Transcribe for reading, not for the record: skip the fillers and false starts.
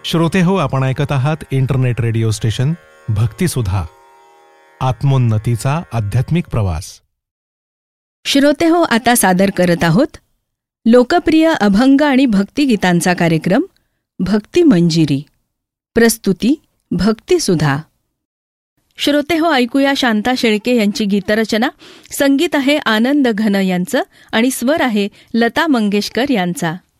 श्रोतेहो, आपण ऐकत आहात इंटरनेट रेडिओ स्टेशन भक्तिसुधा, आत्मोन्नतीचा आध्यात्मिक प्रवास. श्रोतेहो, आता सादर करत आहोत लोकप्रिय अभंग आणि भक्तिगीतांचा कार्यक्रम भक्ती मंजिरी. प्रस्तुती भक्तिसुधा. श्रोतेहो, ऐकूया शांता शेळके यांची गीतरचना. संगीत आहे आनंद घन यांचं आणि स्वर आहे लता मंगेशकर यांचा.